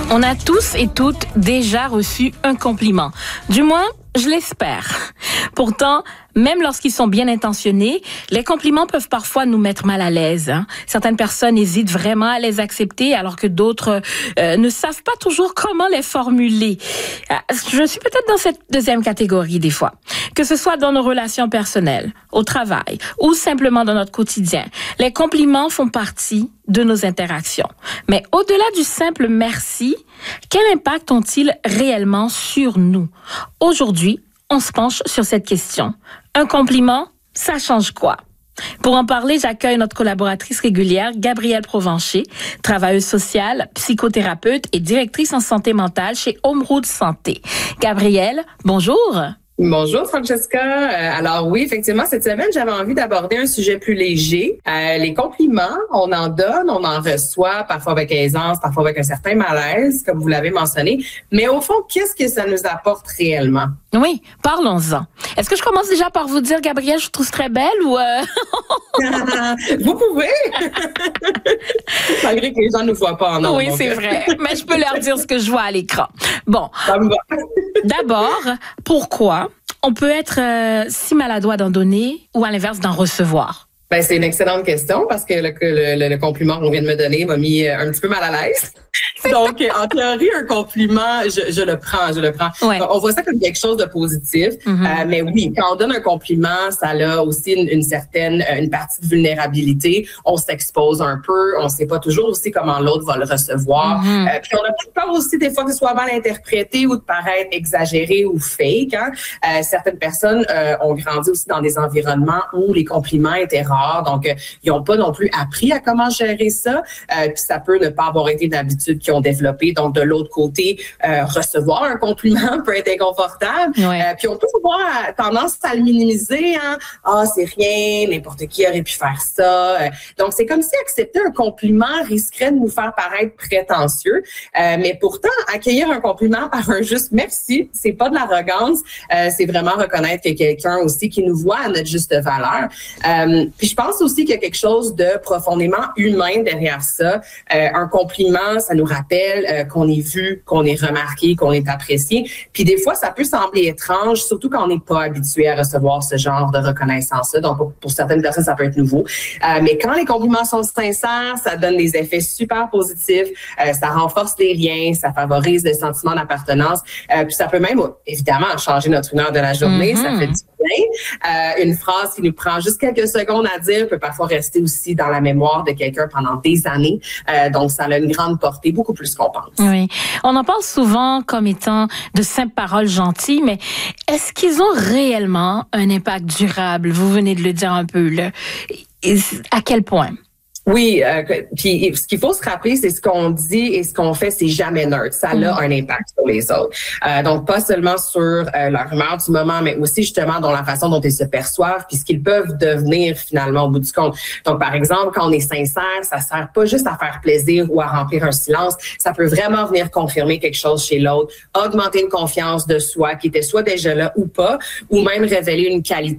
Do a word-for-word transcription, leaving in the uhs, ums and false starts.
On a tous et toutes déjà reçu un compliment. Du moins, je l'espère. Pourtant, même lorsqu'ils sont bien intentionnés, les compliments peuvent parfois nous mettre mal à l'aise. Hein. Certaines personnes hésitent vraiment à les accepter, alors que d'autres euh, ne savent pas toujours comment les formuler. Je suis peut-être dans cette deuxième catégorie des fois. Que ce soit dans nos relations personnelles, au travail ou simplement dans notre quotidien, les compliments font partie de nos interactions. Mais au-delà du simple merci, quel impact ont-ils réellement sur nous? Aujourd'hui, on se penche sur cette question. Un compliment, ça change quoi? Pour en parler, j'accueille notre collaboratrice régulière, Gabrielle Provencher, travailleuse sociale, psychothérapeute et directrice en santé mentale chez Home Road Santé. Gabrielle, bonjour. Bonjour Francesca. Euh, alors oui, effectivement, cette semaine, j'avais envie d'aborder un sujet plus léger. Euh, les compliments, on en donne, on en reçoit, parfois avec aisance, parfois avec un certain malaise, comme vous l'avez mentionné. Mais au fond, qu'est-ce que ça nous apporte réellement? Oui, parlons-en. Est-ce que je commence déjà par vous dire, Gabrielle, je vous trouve très belle ou... Euh... Vous pouvez! Malgré que les gens ne nous voient pas en ondes. Oui, c'est vrai. Mais je peux leur dire ce que je vois à l'écran. Bon. D'abord, pourquoi on peut être euh, si maladroit d'en donner ou à l'inverse d'en recevoir? Ben, c'est une excellente question parce que le, le, le compliment qu'on vient de me donner m'a mis un petit peu mal à l'aise. Donc, en théorie, un compliment, je, je le prends, je le prends. Ouais. On voit ça comme quelque chose de positif. Mm-hmm. Euh, mais oui, quand on donne un compliment, ça a aussi une, une certaine, une partie de vulnérabilité. On s'expose un peu. On ne sait pas toujours aussi comment l'autre va le recevoir. Mm-hmm. Euh, puis on a peur aussi des fois que ce soit mal interprété ou de paraître exagéré ou fake. Hein? Euh, certaines personnes euh, ont grandi aussi dans des environnements où les compliments étaient rares. Donc, euh, ils n'ont pas non plus appris à comment gérer ça. Euh, puis ça peut ne pas avoir été d'habitude qu'ils ont développé. Donc, de l'autre côté, euh, recevoir un compliment peut être inconfortable. Ouais. Euh, puis, on peut avoir tendance à le minimiser. Hein? Ah, c'est rien, n'importe qui aurait pu faire ça. Euh, donc, c'est comme si accepter un compliment risquerait de nous faire paraître prétentieux. Euh, mais pourtant, accueillir un compliment par un juste merci, c'est pas de l'arrogance. Euh, c'est vraiment reconnaître qu'il y a quelqu'un aussi qui nous voit à notre juste valeur. Euh, puis, je pense aussi qu'il y a quelque chose de profondément humain derrière ça. Euh, un compliment, ça nous rappelle euh, qu'on est vu, qu'on est remarqué, qu'on est apprécié. Puis des fois, ça peut sembler étrange, surtout quand on n'est pas habitué à recevoir ce genre de reconnaissance-là. Donc, pour, pour certaines personnes, ça peut être nouveau. Euh, mais quand les compliments sont sincères, ça donne des effets super positifs. Euh, ça renforce les liens, ça favorise le sentiment d'appartenance. Euh, puis ça peut même, évidemment, changer notre humeur de la journée. Mm-hmm. Ça fait du bien. Euh, une phrase qui nous prend juste quelques secondes à dire peut parfois rester aussi dans la mémoire de quelqu'un pendant des années. Euh, donc, ça a une grande portée, beaucoup plus qu'on pense. Oui. On en parle souvent comme étant de simples paroles gentilles, mais est-ce qu'ils ont réellement un impact durable? Vous venez de le dire un peu, là. À quel point? Oui, euh, puis ce qu'il faut se rappeler, c'est ce qu'on dit et ce qu'on fait, c'est jamais neutre. Ça a mmh. un impact sur les autres. Euh, donc, pas seulement sur euh, leur humeur du moment, mais aussi justement dans la façon dont ils se perçoivent puis ce qu'ils peuvent devenir finalement au bout du compte. Donc, par exemple, quand on est sincère, ça sert pas juste à faire plaisir ou à remplir un silence. Ça peut vraiment venir confirmer quelque chose chez l'autre, augmenter une confiance de soi qui était soit déjà là ou pas, ou même révéler une qualité